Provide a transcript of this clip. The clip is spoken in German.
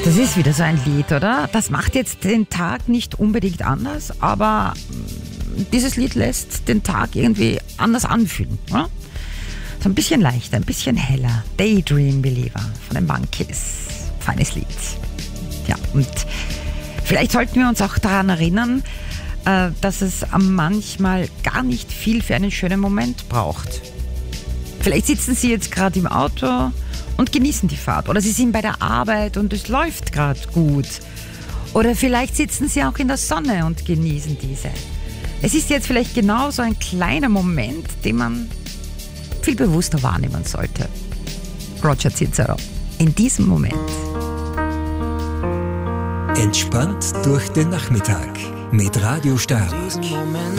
Das ist wieder so ein Lied, oder? Das macht jetzt den Tag nicht unbedingt anders, aber dieses Lied lässt den Tag irgendwie anders anfühlen, oder? So ein bisschen leichter, ein bisschen heller. Daydream Believer von den Monkees. Feines Lied. Ja, und vielleicht sollten wir uns auch daran erinnern, dass es manchmal gar nicht viel für einen schönen Moment braucht. Vielleicht sitzen Sie jetzt gerade im Auto und genießen die Fahrt. Oder Sie sind bei der Arbeit und es läuft gerade gut. Oder vielleicht sitzen Sie auch in der Sonne und genießen diese. Es ist jetzt vielleicht genau so ein kleiner Moment, den man viel bewusster wahrnehmen sollte. Roger Cicero. In diesem Moment. Entspannt durch den Nachmittag mit Radio Stern. In diesem Moment